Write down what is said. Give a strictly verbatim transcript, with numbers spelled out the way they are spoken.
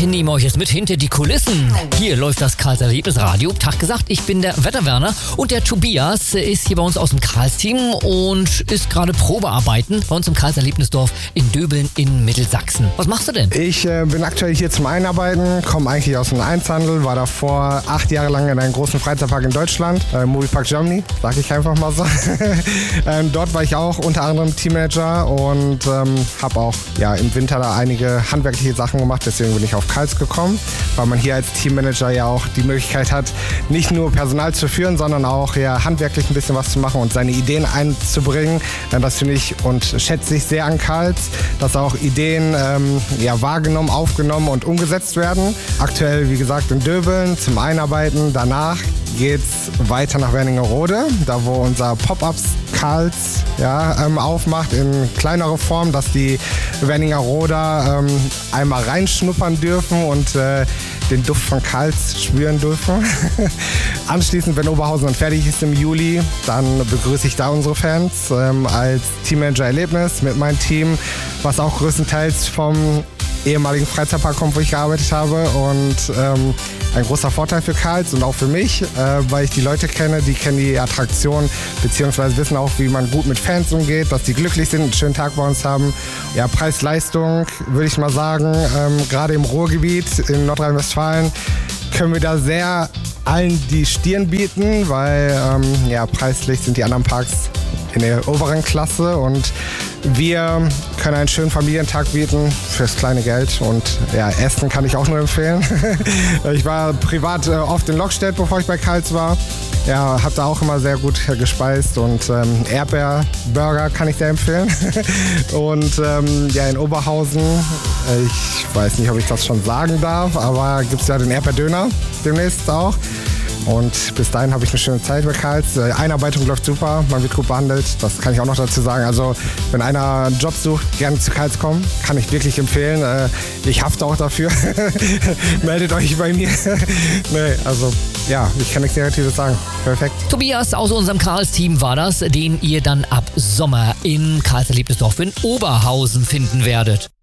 nehme euch jetzt mit hinter die Kulissen. Hier läuft das Karls Erlebnisradio. Tag gesagt, ich bin der Wetterwerner und der Tobias ist hier bei uns aus dem Karls-Team und ist gerade Probearbeiten bei uns im Karls Erlebnisdorf in Döbeln in Mittelsachsen. Was machst du denn? Ich äh, bin aktuell hier zum Einarbeiten, komme eigentlich aus dem Einzelhandel, war davor acht Jahre lang in einem großen Freizeitpark in Deutschland, äh, Moviepark Germany, sag ich einfach mal so. ähm, dort war ich auch unter anderem Teammanager und ähm, habe auch ja, im Winter da einige handwerkliche Sachen gemacht, deswegen bin ich auf Karls gekommen, weil man hier als Teammanager ja auch die Möglichkeit hat, nicht nur Personal zu führen, sondern auch ja, handwerklich ein bisschen was zu machen und seine Ideen einzubringen. Äh, das finde ich und schätze ich sehr an Karls, dass auch Ideen ähm, ja, wahrgenommen, aufgenommen und umgesetzt werden. Aktuell, wie gesagt, in Döbeln zum Einarbeiten. Danach geht's weiter nach Wernigerode, da wo unser Pop-Ups Karls ja, ähm, aufmacht in kleinere Form, dass die Wernigeroder ähm, einmal reinschnuppern dürfen und äh, den Duft von Karls spüren dürfen. Anschließend, wenn Oberhausen dann fertig ist im Juli, dann begrüße ich da unsere Fans ähm, als Teammanager Erlebnis mit meinem Team, was auch größtenteils vom ehemaligen Freizeitpark kommt, wo ich gearbeitet habe und ähm, ein großer Vorteil für Karls und auch für mich, äh, weil ich die Leute kenne, die kennen die Attraktion, beziehungsweise wissen auch, wie man gut mit Fans umgeht, dass die glücklich sind, einen schönen Tag bei uns haben. Ja, Preis-Leistung, würde ich mal sagen, ähm, gerade im Ruhrgebiet in Nordrhein-Westfalen können wir da sehr allen die Stirn bieten, weil ähm, ja, preislich sind die anderen Parks in der oberen Klasse und wir können einen schönen Familientag bieten fürs kleine Geld und ja, Essen kann ich auch nur empfehlen. Ich war privat äh, oft in Lockstedt, bevor ich bei Karls war. Ja, habe da auch immer sehr gut äh, gespeist und ähm, Erdbeerburger kann ich sehr empfehlen. Und ähm, ja, in Oberhausen, äh, ich weiß nicht, ob ich das schon sagen darf, aber gibt es ja den Erdbeerdöner demnächst auch. Und bis dahin habe ich eine schöne Zeit bei Karls. Die Einarbeitung läuft super, man wird gut behandelt. Das kann ich auch noch dazu sagen. Also wenn einer einen Job sucht, gerne zu Karls kommen. Kann ich wirklich empfehlen. Ich hafte auch dafür. Meldet euch bei mir. Nee, also ja, ich kann nichts Negatives sagen. Perfekt. Tobias aus unserem Karls-Team war das, den ihr dann ab Sommer im Karls Erlebnisdorf in Oberhausen finden werdet.